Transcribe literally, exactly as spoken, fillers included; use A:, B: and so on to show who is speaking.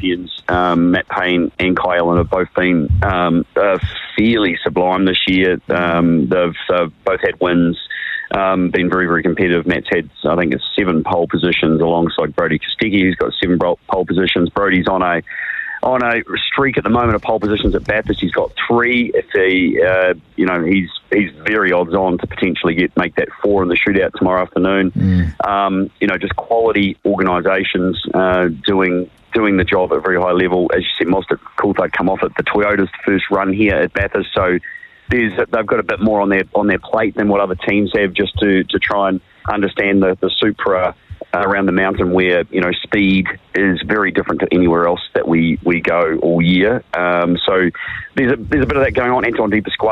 A: champions, um, Matt Payne and Kai Allen, have both been um, uh, fairly sublime this year. Um, they've uh, both had wins, um, been very, very competitive. Matt's had, I think, it's seven pole positions alongside Brody Kostecki, who's got seven pole positions. Brody's on a on a streak at the moment of pole positions at Bathurst. He's got three. If he, uh, you know, he's he's very odds on to potentially get make that four in the shootout tomorrow afternoon. Mm. Um, you know, just quality organisations uh, doing doing the job at a very high level. As you said, Mazda Coulthard come off at the Toyota's first run here at Bathurst, so there's they've got a bit more on their on their plate than what other teams have, just to to try and understand the the Supra around the mountain, where, you know, speed is very different to anywhere else that we, we go all year. Um, so there's a there's a bit of that going on. Anton De Pasquale